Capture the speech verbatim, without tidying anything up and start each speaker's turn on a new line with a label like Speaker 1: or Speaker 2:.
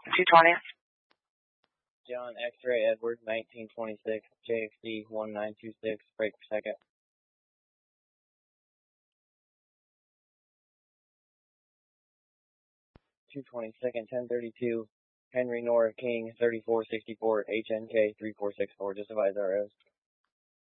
Speaker 1: two twenty.
Speaker 2: John X-ray Edward, nineteen twenty-six, J X D one nine two six, break per second. two twenty-second, ten thirty-two, Henry Nora King, thirty-four sixty-four, H N K three four six four, just advise R S.